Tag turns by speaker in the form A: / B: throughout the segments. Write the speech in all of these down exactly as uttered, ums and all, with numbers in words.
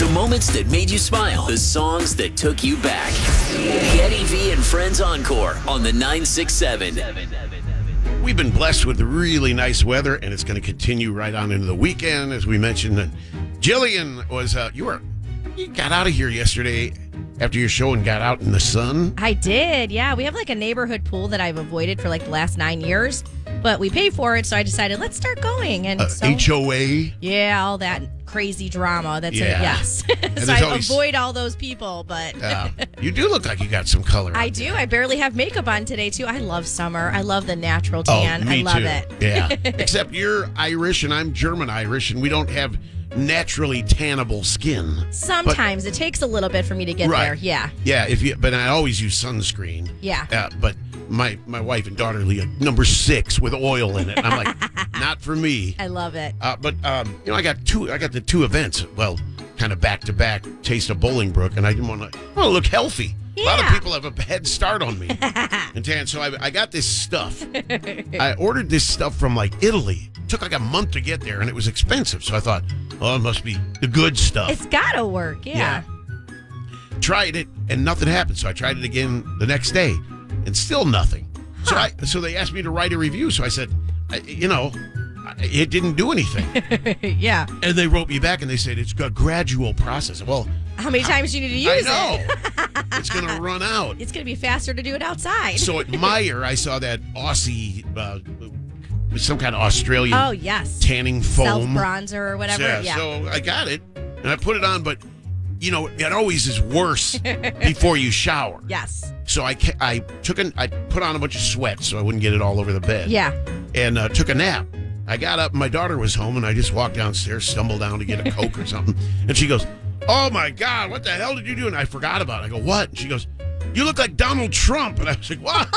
A: The moments that made you smile. The songs that took you back. The Eddie V and Friends Encore on the nine six seven.
B: We've been blessed with really nice weather, and it's going to continue right on into the weekend, as we mentioned. And Jillian was, uh, you were, you got out of here yesterday after your show and got out in the sun.
C: I did, yeah. We have like a neighborhood pool that I've avoided for like the last nine years, but we pay for it, so I decided let's start going. And
B: uh,
C: so,
B: H O A.
C: Yeah, all that crazy drama. That's
B: Yeah.
C: it. Yes. so I always, avoid all those people, but
B: uh, you do look like you got some color.
C: I do. I barely have makeup on today too. I love summer. I love the natural tan.
B: Oh, me
C: I love
B: too.
C: it.
B: Yeah. Except you're Irish and I'm German Irish, and we don't have naturally tannable skin.
C: Sometimes but, it takes a little bit for me to get
B: right.
C: there. Yeah.
B: Yeah. If you, but I always use sunscreen.
C: Yeah.
B: Uh, but my my wife and daughter leave number six with oil in it. And I'm like, not for me.
C: I love it.
B: Uh, but um, you know, I got two. I got the two events. Well, kind of back to back. Taste of Bolingbrook, and I didn't want to. Want to look healthy.
C: Yeah.
B: A lot of people have a head start on me. and tan, so I, I got this stuff. I ordered this stuff from like Italy. It took like a month to get there, and it was expensive. So I thought, oh, it must be the good stuff.
C: It's gotta work. Yeah.
B: yeah. Tried it, and nothing happened. So I tried it again the next day, and still nothing. So
C: huh.
B: I so they asked me to write a review. So I said, I, you know, it didn't do anything.
C: yeah.
B: And they wrote me back and they said it's a gradual process. Well,
C: how many times do you need to use
B: I know.
C: it?
B: It's going to run out.
C: It's going to be faster to do it outside.
B: So at Meijer, I saw that Aussie, uh, some kind of Australian
C: oh, yes.
B: tanning foam.
C: Self-bronzer or whatever.
B: Yeah,
C: yeah.
B: So I got it and I put it on, but, you know, it always is worse before you shower.
C: Yes.
B: So I, I took an, I put on a bunch of sweat so I wouldn't get it all over the bed.
C: Yeah.
B: And uh, took a nap. I got up, my daughter was home, and I just walked downstairs, stumbled down to get a Coke or something. And she goes, oh, my God, what the hell did you do? And I forgot about it. I go, what? And she goes, you look like Donald Trump. And I was like, what?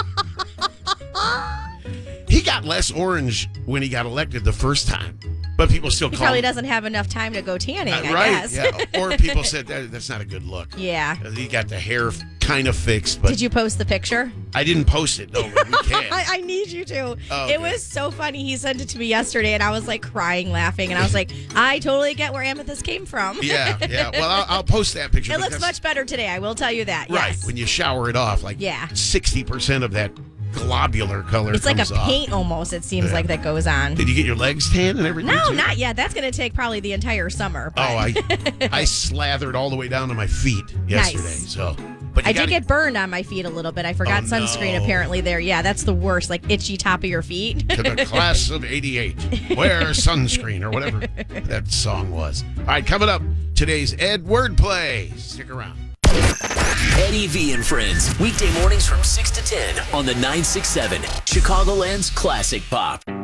B: He got less orange when he got elected the first time. But people still
C: he
B: call
C: probably
B: him.
C: doesn't have enough time to go tanning,
B: Uh,
C: I
B: right,
C: guess.
B: yeah. Or people said that, that's not a good look.
C: Yeah.
B: Uh, He got the hair kind of fixed. But
C: Did you post the picture?
B: I didn't post it. No, we can't.
C: I, I need you to.
B: Oh,
C: it
B: okay.
C: was so funny. He sent it to me yesterday, and I was like crying, laughing, and I was like, I totally get where Amethyst came from.
B: Yeah, yeah. Well, I'll, I'll post that picture.
C: It looks
B: because-
C: much better today, I will tell you that.
B: Right,
C: Yes.
B: when you shower it off, like
C: Yeah.
B: sixty percent of that globular color
C: It's like a
B: comes off.
C: paint almost, it seems
B: Yeah.
C: like, that goes on.
B: Did you get your legs tan and everything?
C: No,
B: too?
C: not yet. That's going to take probably the entire summer.
B: Oh,
C: But
B: I I slathered all the way down to my feet yesterday.
C: Nice.
B: So, but you
C: I
B: gotta,
C: did get burned on my feet a little bit. I forgot
B: Oh,
C: sunscreen
B: no.
C: apparently there. Yeah, that's the worst. Like itchy top of your feet.
B: to the class of eighty-eight. Wear sunscreen or whatever that song was. All right, coming up, today's Ed Wordplay. Stick around.
A: Eddie V and Friends, weekday mornings from six to ten on the nine six seven, Chicagoland's Classic Pop.